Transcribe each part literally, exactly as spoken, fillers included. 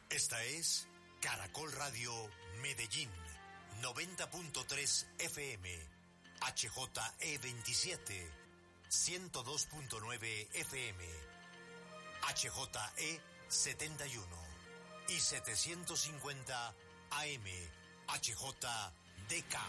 Esta es Caracol Radio Medellín, noventa punto tres F M, H J E veintisiete, ciento dos punto nueve F M, H J E setenta y uno y setecientos cincuenta A M, H J D K.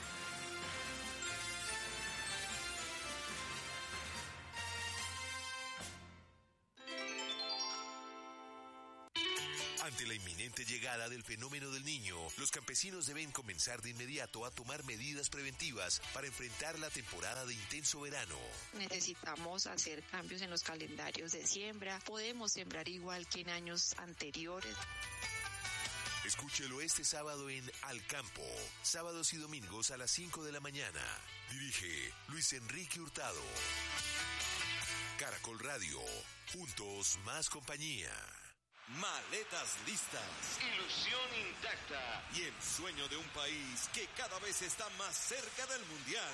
Ante la inminente llegada del fenómeno del Niño, los campesinos deben comenzar de inmediato a tomar medidas preventivas para enfrentar la temporada de intenso verano. Necesitamos hacer cambios en los calendarios de siembra. Podemos sembrar igual que en años anteriores. Escúchelo este sábado en Al Campo, sábados y domingos a las cinco de la mañana. Dirige Luis Enrique Hurtado. Caracol Radio, juntos más compañía. Maletas listas, ilusión intacta y el sueño de un país que cada vez está más cerca del Mundial.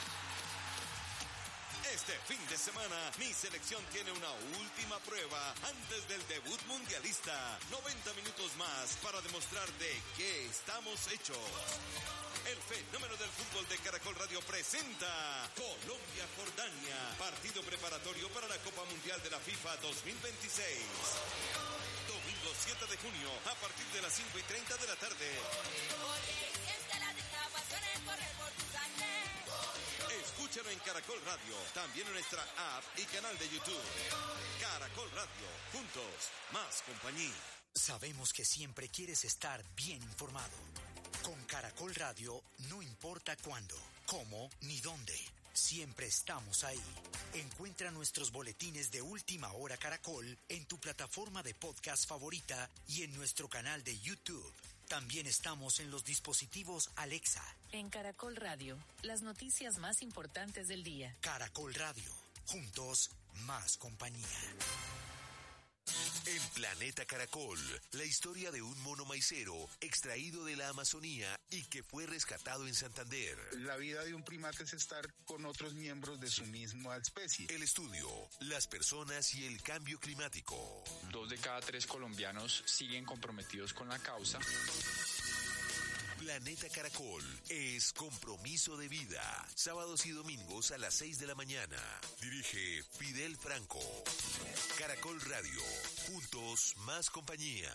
Este fin de semana, mi selección tiene una última prueba antes del debut mundialista. noventa minutos más para demostrar de qué estamos hechos. El fenómeno del fútbol de Caracol Radio presenta Colombia-Jordania, partido preparatorio para la Copa Mundial de la FIFA dos mil veintiséis. Domingo siete de junio, a partir de las cinco y treinta de la tarde. Escúchalo en Caracol Radio, también en nuestra app y canal de YouTube. Caracol Radio, juntos, más compañía. Sabemos que siempre quieres estar bien informado. Con Caracol Radio, no importa cuándo, cómo ni dónde, siempre estamos ahí. Encuentra nuestros boletines de Última Hora Caracol en tu plataforma de podcast favorita y en nuestro canal de YouTube. También estamos en los dispositivos Alexa. En Caracol Radio, las noticias más importantes del día. Caracol Radio, juntos, más compañía. En Planeta Caracol, la historia de un mono maicero extraído de la Amazonía y que fue rescatado en Santander. La vida de un primate es estar con otros miembros de su misma especie. El estudio, las personas y el cambio climático. Dos de cada tres colombianos siguen comprometidos con la causa. Planeta Caracol es compromiso de vida. Sábados y domingos a las seis de la mañana. Dirige Fidel Franco. Caracol Radio. Juntos más compañía.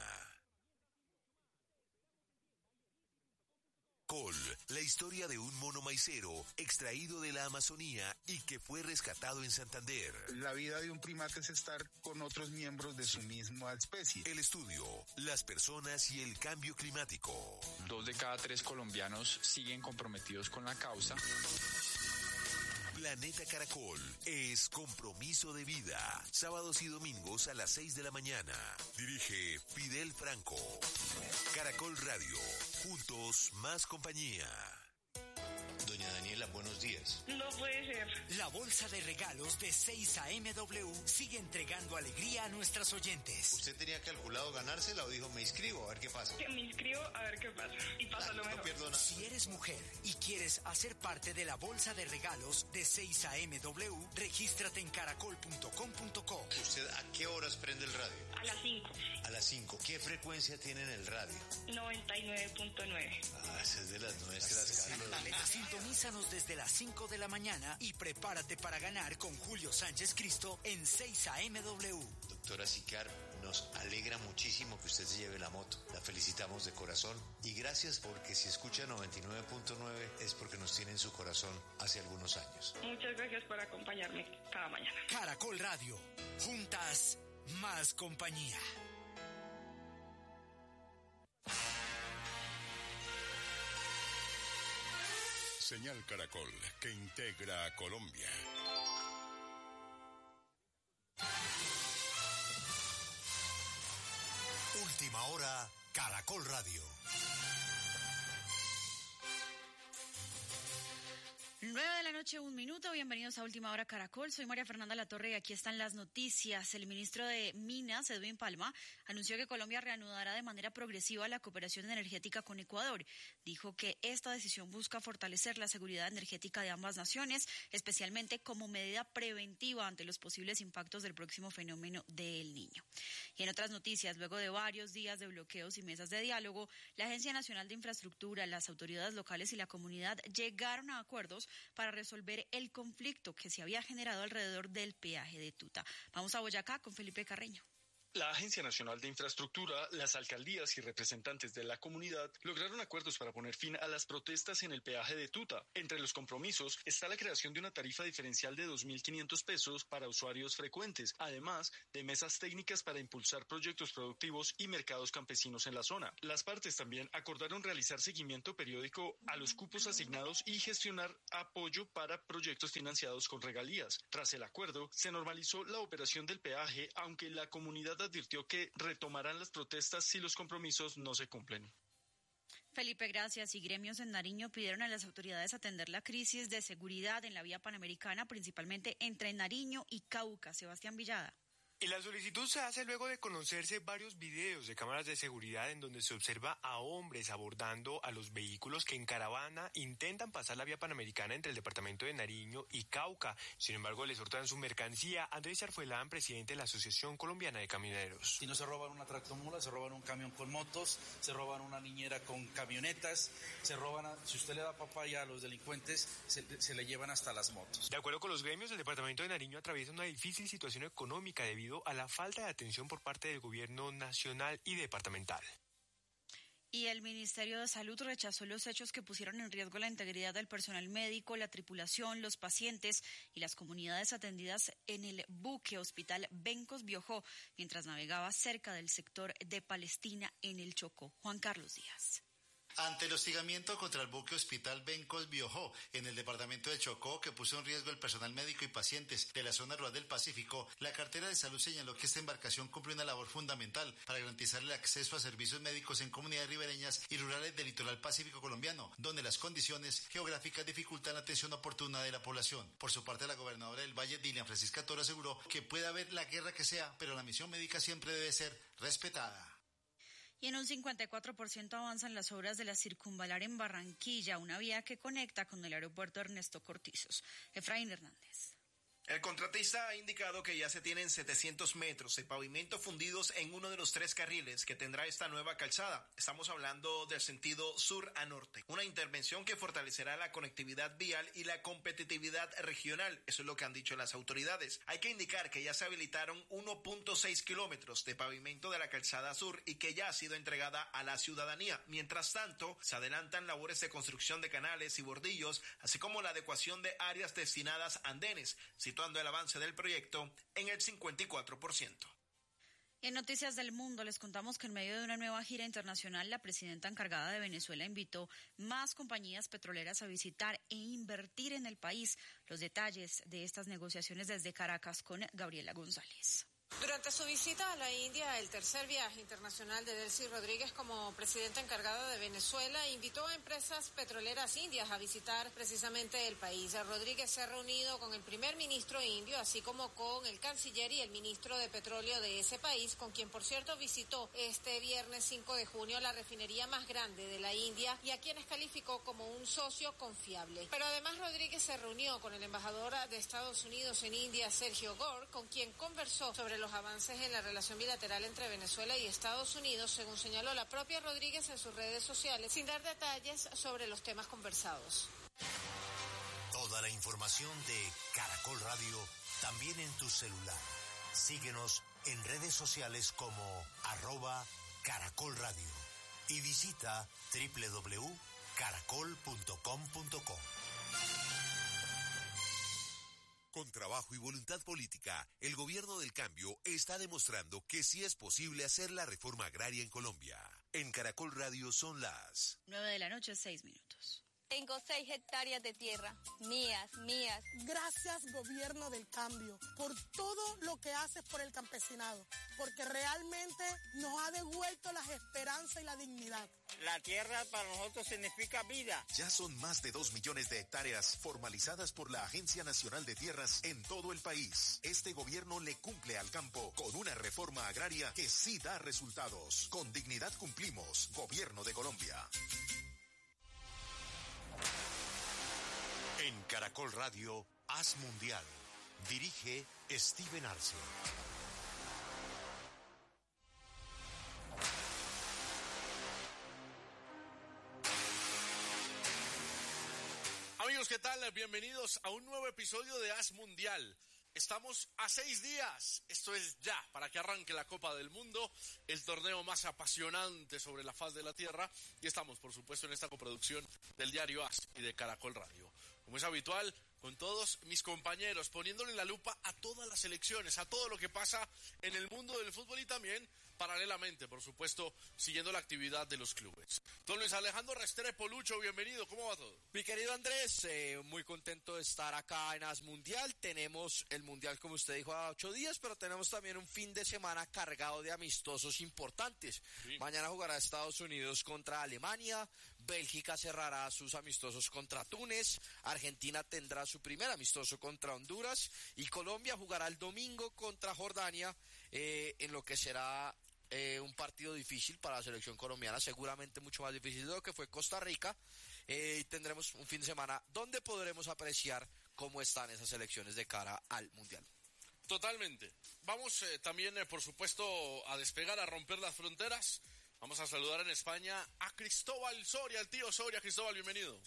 Col, la historia de un mono maicero extraído de la Amazonía y que fue rescatado en Santander. La vida de un primate es estar con otros miembros de su misma especie. El estudio, las personas y el cambio climático. Dos de cada tres colombianos siguen comprometidos con la causa. Planeta Caracol es compromiso de vida. Sábados y domingos a las seis de la mañana. Dirige Fidel Franco. Caracol Radio. Juntos más compañía. Doña Daniela, buenos días. No puede ser. La bolsa de regalos de seis A M W sigue entregando alegría a nuestras oyentes. ¿Usted tenía calculado ganársela o dijo me inscribo a ver qué pasa? Que me inscribo a ver qué pasa. Y pasa lo mejor. No pierdo nada. Si eres mujer y quieres hacer parte de la bolsa de regalos de seis A M W, regístrate en caracol punto com punto co. ¿Usted a qué horas prende el radio? A las cinco. A las cinco. ¿Qué frecuencia tiene en el radio? noventa y nueve punto nueve. Ah, esa es de las nuestras, Carlos. Sintonízanos desde las cinco de la mañana y prepárate para ganar con Julio Sánchez Cristo en seis A M W. Doctora Sicar, nos alegra muchísimo que usted se lleve la moto. La felicitamos de corazón y gracias porque si escucha noventa y nueve punto nueve es porque nos tiene en su corazón hace algunos años. Muchas gracias por acompañarme cada mañana. Caracol Radio, juntas, más compañía. Señal Caracol, que integra a Colombia. Última hora, Caracol Radio. nueve de la noche, un minuto. Bienvenidos a Última Hora Caracol. Soy María Fernanda Latorre y aquí están las noticias. El ministro de Minas, Edwin Palma, anunció que Colombia reanudará de manera progresiva la cooperación energética con Ecuador. Dijo que esta decisión busca fortalecer la seguridad energética de ambas naciones, especialmente como medida preventiva ante los posibles impactos del próximo fenómeno del Niño. Y en otras noticias, luego de varios días de bloqueos y mesas de diálogo, la Agencia Nacional de Infraestructura, las autoridades locales y la comunidad llegaron a acuerdos para resolver el conflicto que se había generado alrededor del peaje de Tuta. Vamos a Boyacá con Felipe Carreño. La Agencia Nacional de Infraestructura, las alcaldías y representantes de la comunidad lograron acuerdos para poner fin a las protestas en el peaje de Tuta. Entre los compromisos está la creación de una tarifa diferencial de dos mil quinientos pesos para usuarios frecuentes, además de mesas técnicas para impulsar proyectos productivos y mercados campesinos en la zona. Las partes también acordaron realizar seguimiento periódico a los cupos asignados y gestionar apoyo para proyectos financiados con regalías. Tras el acuerdo, se normalizó la operación del peaje, aunque la comunidad advirtió que retomarán las protestas si los compromisos no se cumplen. Felipe, gracias. Y gremios en Nariño pidieron a las autoridades atender la crisis de seguridad en la vía panamericana, principalmente entre Nariño y Cauca. Sebastián Villada. Y la solicitud se hace luego de conocerse varios videos de cámaras de seguridad en donde se observa a hombres abordando a los vehículos que en caravana intentan pasar la vía panamericana entre el departamento de Nariño y Cauca. Sin embargo, les hurtan su mercancía. Andrés Arfuelán, presidente de la Asociación Colombiana de Camioneros. Si no se roban una tractomula, se roban un camión con motos, se roban una niñera con camionetas, se roban, a, si usted le da papaya a los delincuentes, se, se le llevan hasta las motos. De acuerdo con los gremios, el departamento de Nariño atraviesa una difícil situación económica debido a la falta de atención por parte del gobierno nacional y departamental. Y el Ministerio de Salud rechazó los hechos que pusieron en riesgo la integridad del personal médico, la tripulación, los pacientes y las comunidades atendidas en el buque Hospital Bencos Biojó mientras navegaba cerca del sector de Palestina en el Chocó. Juan Carlos Díaz. Ante el hostigamiento contra el buque Hospital Bencos Biojó en el departamento de Chocó, que puso en riesgo el personal médico y pacientes de la zona rural del Pacífico, la cartera de salud señaló que esta embarcación cumple una labor fundamental para garantizar el acceso a servicios médicos en comunidades ribereñas y rurales del litoral pacífico colombiano, donde las condiciones geográficas dificultan la atención oportuna de la población. Por su parte, la gobernadora del Valle, Dilian Francisca Toro, aseguró que puede haber la guerra que sea, pero la misión médica siempre debe ser respetada. Y en un cincuenta y cuatro por ciento avanzan las obras de la Circunvalar en Barranquilla, una vía que conecta con el aeropuerto Ernesto Cortizos. Efraín Hernández. El contratista ha indicado que ya se tienen setecientos metros de pavimento fundidos en uno de los tres carriles que tendrá esta nueva calzada. Estamos hablando del sentido sur a norte. Una intervención que fortalecerá la conectividad vial y la competitividad regional. Eso es lo que han dicho las autoridades. Hay que indicar que ya se habilitaron uno punto seis kilómetros de pavimento de la calzada sur y que ya ha sido entregada a la ciudadanía. Mientras tanto, se adelantan labores de construcción de canales y bordillos, así como la adecuación de áreas destinadas a andenes, situando el avance del proyecto en el cincuenta y cuatro por ciento. En Noticias del Mundo les contamos que en medio de una nueva gira internacional, la presidenta encargada de Venezuela invitó más compañías petroleras a visitar e invertir en el país. Los detalles de estas negociaciones desde Caracas con Gabriela González. Durante su visita a la India, el tercer viaje internacional de Delcy Rodríguez como presidenta encargada de Venezuela, invitó a empresas petroleras indias a visitar precisamente el país. Rodríguez se ha reunido con el primer ministro indio, así como con el canciller y el ministro de petróleo de ese país, con quien, por cierto, visitó este viernes cinco de junio la refinería más grande de la India y a quienes calificó como un socio confiable. Pero además Rodríguez se reunió con el embajador de Estados Unidos en India, Sergio Gore, con quien conversó sobre los avances en la relación bilateral entre Venezuela y Estados Unidos, según señaló la propia Rodríguez en sus redes sociales, sin dar detalles sobre los temas conversados. Toda la información de Caracol Radio también en tu celular. Síguenos en redes sociales como arroba Caracol Radio y visita doble u doble u doble u punto caracol punto com punto co. Con trabajo y voluntad política, el gobierno del cambio está demostrando que sí es posible hacer la reforma agraria en Colombia. En Caracol Radio son las nueve de la noche, seis minutos. Tengo seis hectáreas de tierra, mías, mías. Gracias, gobierno del cambio, por todo lo que haces por el campesinado, porque realmente nos ha devuelto las esperanzas esperanza y la dignidad. La tierra para nosotros significa vida. Ya son más de dos millones de hectáreas formalizadas por la Agencia Nacional de Tierras en todo el país. Este gobierno le cumple al campo con una reforma agraria que sí da resultados. Con dignidad cumplimos. Gobierno de Colombia. En Caracol Radio, Haz Mundial. Dirige Steven Arce. Amigos, ¿qué tal? Bienvenidos a un nuevo episodio de Haz Mundial. Estamos a seis días, esto es ya, para que arranque la Copa del Mundo, el torneo más apasionante sobre la faz de la Tierra, y estamos, por supuesto, en esta coproducción del diario Haz y de Caracol Radio. Como es habitual, con todos mis compañeros, poniéndole la lupa a todas las elecciones, a todo lo que pasa en el mundo del fútbol y también, paralelamente, por supuesto, siguiendo la actividad de los clubes. Don Luis Alejandro Restrepo, Lucho, bienvenido, ¿cómo va todo? Mi querido Andrés, eh, muy contento de estar acá en Haz Mundial. Tenemos el Mundial, como usted dijo, a ocho días, pero tenemos también un fin de semana cargado de amistosos importantes. Sí. Mañana jugará Estados Unidos contra Alemania, Bélgica cerrará sus amistosos contra Túnez, Argentina tendrá su primer amistoso contra Honduras y Colombia jugará el domingo contra Jordania, eh, en lo que será eh, un partido difícil para la selección colombiana, seguramente mucho más difícil de lo que fue Costa Rica, eh, y tendremos un fin de semana donde podremos apreciar cómo están esas selecciones de cara al Mundial. Totalmente. Vamos eh, también, eh, por supuesto, a despegar, a romper las fronteras. Vamos a saludar en España a Cristóbal Soria, el tío Soria. Cristóbal, bienvenido.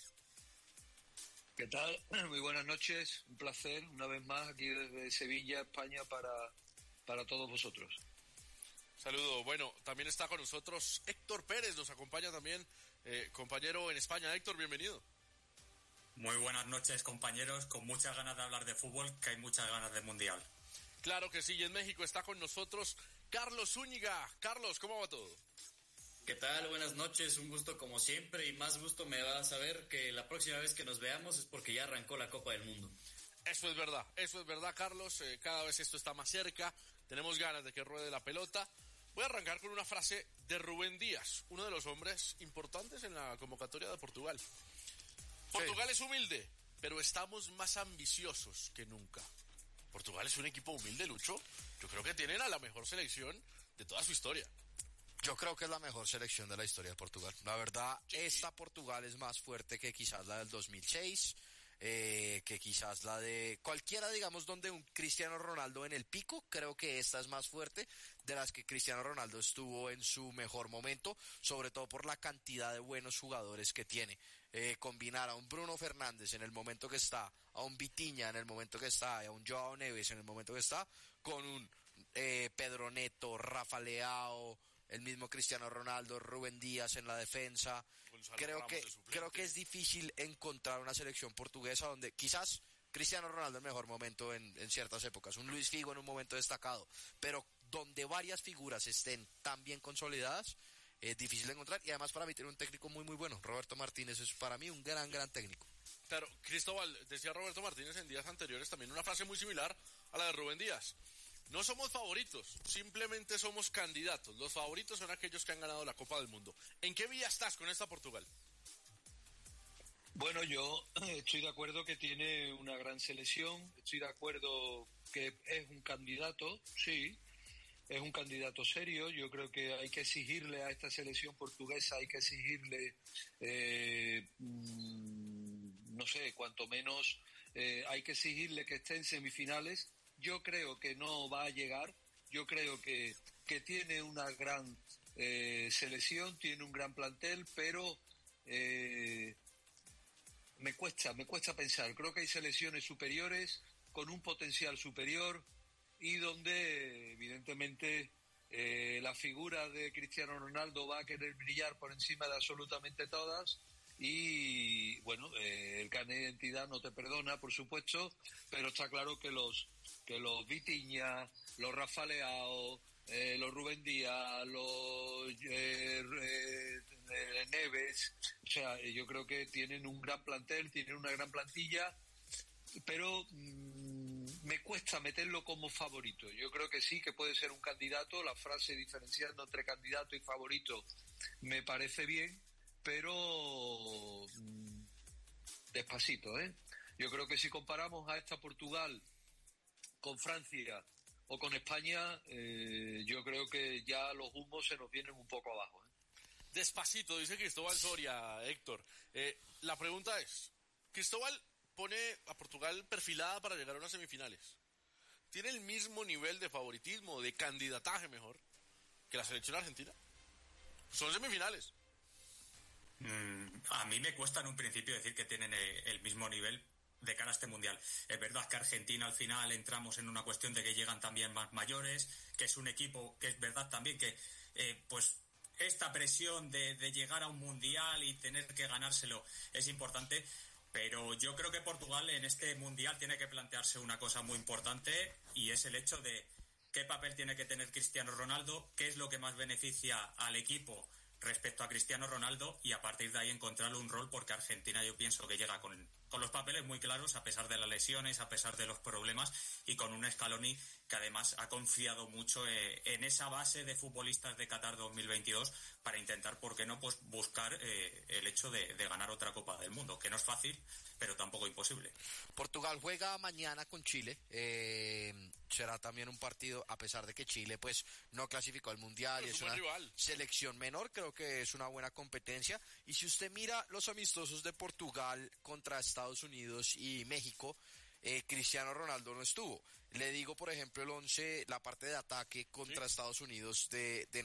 ¿Qué tal? Muy buenas noches, un placer una vez más aquí desde Sevilla, España, para, para todos vosotros. Saludo. Bueno, también está con nosotros Héctor Pérez, nos acompaña también, eh, compañero en España. Héctor, bienvenido. Muy buenas noches, compañeros, con muchas ganas de hablar de fútbol, que hay muchas ganas de Mundial. Claro que sí, y en México está con nosotros Carlos Zúñiga. Carlos, ¿cómo va todo? ¿Qué tal? Buenas noches, un gusto como siempre, y más gusto me va a saber que la próxima vez que nos veamos es porque ya arrancó la Copa del Mundo. Eso es verdad, eso es verdad, Carlos, eh, cada vez esto está más cerca, tenemos ganas de que ruede la pelota. Voy a arrancar con una frase de Rubén Díaz, uno de los hombres importantes en la convocatoria de Portugal. Portugal es humilde, pero estamos más ambiciosos que nunca. Portugal es un equipo humilde, Lucho. Yo creo que tienen a la mejor selección de toda su historia. Yo creo que es la mejor selección de la historia de Portugal. La verdad, sí. Esta Portugal es más fuerte que quizás la del dos mil seis, eh, que quizás la de cualquiera, digamos, donde un Cristiano Ronaldo en el pico. Creo que esta es más fuerte de las que Cristiano Ronaldo estuvo en su mejor momento, sobre todo por la cantidad de buenos jugadores que tiene. Eh, combinar a un Bruno Fernández en el momento que está, a un Vitinha en el momento que está, a un Joao Neves en el momento que está, con un eh, Pedro Neto, Rafa Leao, el mismo Cristiano Ronaldo, Rubén Díaz en la defensa. Gonzalo creo Ramos que creo que es difícil encontrar una selección portuguesa donde quizás Cristiano Ronaldo en el mejor momento en, en ciertas épocas, un Luis Figo en un momento destacado, pero donde varias figuras estén tan bien consolidadas, es difícil de encontrar, y además para mí tiene un técnico muy muy bueno. Roberto Martínez es para mí un gran gran técnico. Claro, Cristóbal, decía Roberto Martínez en días anteriores también una frase muy similar a la de Rubén Díaz. No somos favoritos, simplemente somos candidatos. Los favoritos son aquellos que han ganado la Copa del Mundo. ¿En qué vía estás con esta Portugal? Bueno, yo estoy de acuerdo que tiene una gran selección, estoy de acuerdo que es un candidato, sí, es un candidato serio. Yo creo que hay que exigirle a esta selección portuguesa, hay que exigirle, eh, mmm, no sé, cuanto menos, eh, hay que exigirle que esté en semifinales. Yo creo que no va a llegar, yo creo que, que tiene una gran eh, selección, tiene un gran plantel, pero eh, me cuesta, me cuesta pensar. Creo que hay selecciones superiores, con un potencial superior, y donde evidentemente eh, la figura de Cristiano Ronaldo va a querer brillar por encima de absolutamente todas. Y bueno, eh, el carnet de identidad no te perdona, por supuesto, pero está claro que los que los Vitinha, los Rafa Leao, eh, los Rubén Díaz, los eh, eh, Neves, o sea, yo creo que tienen un gran plantel, tienen una gran plantilla, pero mmm, me cuesta meterlo como favorito. Yo creo que sí, que puede ser un candidato. La frase diferenciando entre candidato y favorito me parece bien, pero mmm, despacito, ¿eh? Yo creo que si comparamos a esta Portugal con Francia o con España, eh, yo creo que ya los humos se nos vienen un poco abajo, ¿eh? Despacito, dice Cristóbal Soria, Héctor. Eh, la pregunta es, Cristóbal pone a Portugal perfilada para llegar a unas semifinales. ¿Tiene el mismo nivel de favoritismo, de candidataje mejor, que la selección argentina? Son semifinales. Mm, a mí me cuesta en un principio decir que tienen eh, el mismo nivel de cara a este mundial. Es verdad que Argentina al final entramos en una cuestión de que llegan también más mayores, que es un equipo que es verdad también que eh, pues esta presión de, de llegar a un mundial y tener que ganárselo es importante. Pero yo creo que Portugal en este mundial tiene que plantearse una cosa muy importante, y es el hecho de qué papel tiene que tener Cristiano Ronaldo, qué es lo que más beneficia al equipo respecto a Cristiano Ronaldo, y a partir de ahí encontrarle un rol, porque Argentina yo pienso que llega con, con los papeles muy claros, a pesar de las lesiones, a pesar de los problemas, y con un Scaloni que además ha confiado mucho eh, en esa base de futbolistas de Qatar dos mil veintidós para intentar, ¿por qué no?, pues buscar eh, el hecho de, de ganar otra Copa del Mundo, que no es fácil, pero tampoco imposible. Portugal juega mañana con Chile, eh, será también un partido, a pesar de que Chile pues no clasificó al Mundial y es una rival. Selección menor, creo que es una buena competencia. Y si usted mira los amistosos de Portugal contra Estados Unidos y México, eh, Cristiano Ronaldo no estuvo. Le digo, por ejemplo, el once, la parte de ataque contra ¿Sí? Estados Unidos de, de